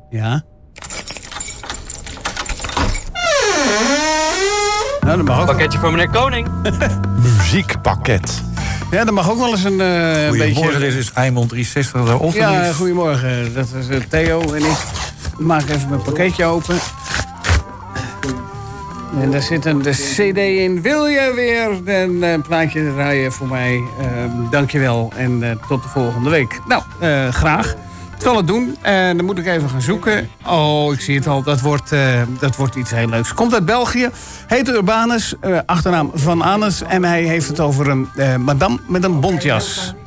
Ja. Nou, dat mag ook. Pakketje voor meneer Koning. Muziekpakket. Ja, dat mag ook wel eens een beetje... Goedemorgen, dit is Eimond 360. De ochtend. Ja, goedemorgen. Dat is Theo en ik. Ik maak even mijn pakketje open. En daar zit een cd in. Wil je weer een plaatje draaien voor mij? Dankjewel en tot de volgende week. Nou, graag. Ik zal het doen. En dan moet ik even gaan zoeken. Oh, ik zie het al. Dat wordt iets heel leuks. Komt uit België. Heet Urbanus. Achternaam Van Anes. En hij heeft het over een madame met een bontjas.